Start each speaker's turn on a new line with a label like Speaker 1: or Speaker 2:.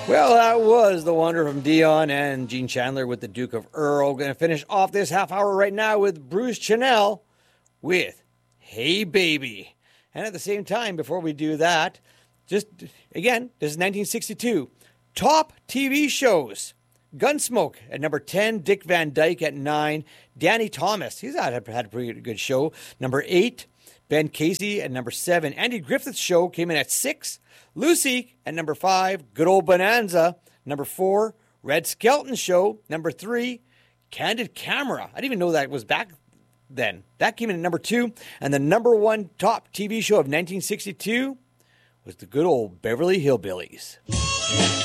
Speaker 1: Well, that was the wonder from Dion and Gene Chandler with the Duke of Earl. Going to finish off this half hour right now with Bruce Channel with Hey Baby. And at the same time, before we do that, just again, this is 1962. Top TV shows. Gunsmoke at number 10, Dick Van Dyke at 9, Danny Thomas, he's had a pretty good show. Number 8, Ben Casey at number 7, Andy Griffith's Show came in at 6, Lucy at number 5, Good Old Bonanza, number 4, Red Skelton Show, number 3, Candid Camera. I didn't even know that was back then. That came in at number 2, and the number 1 top TV show of 1962 was the good old Beverly Hillbillies.